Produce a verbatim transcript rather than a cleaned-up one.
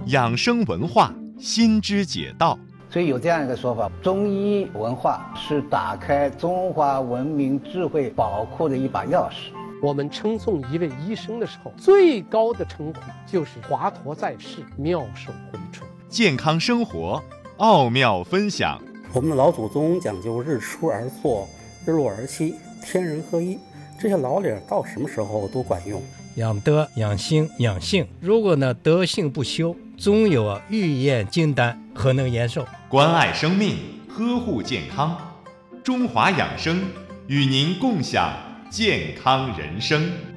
养生文化新知解道。 所以有这样一个说法，中医文化是打开中华文明智慧宝库的一把钥匙。 我们称颂一位医生的时候，最高的称呼就是华佗在世，妙手回春。 健康生活奥妙分享。 我们的老祖宗讲究日出而作，日落而息，天人合一，这些老理到什么时候都管用。 养德、养心、养性，如果呢德性不修，总有啊欲验金丹，何能延寿？ 关爱生命，呵护健康，中华养生与您共享健康人生。